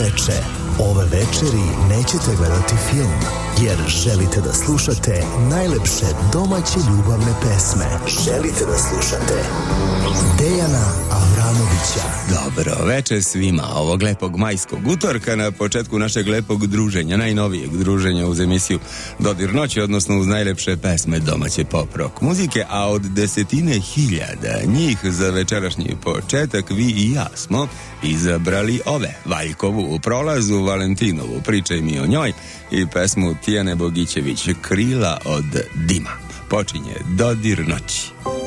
veče. Ove večeri nećete gledati film, jer želite da slušate najlepše domaće ljubavne pesme. Želite da slušate Dejana Avramovića. Dobro večer svima ovog lepog majskog utorka na početku našeg lepog druženja, najnovijeg druženja uz emisiju Dodir noći, odnosno uz najlepše pesme domaće pop rock muzike, a od 10.000 njih za večerašnji početak vi i ja smo izabrali ove: Valjkovu u prolazu, Valentinovu Pričaj mi o njoj i pesmu Tijane Bogićević Krila od dima. Počinje Dodir noći.